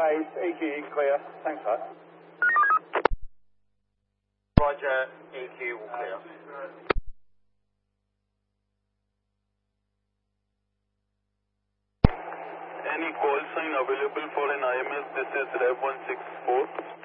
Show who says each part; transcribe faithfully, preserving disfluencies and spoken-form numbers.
Speaker 1: base, E Q E clear. Thanks, mate.
Speaker 2: Roger, E Q clear.
Speaker 3: Any call sign available for an I M S? This is Rev one six four.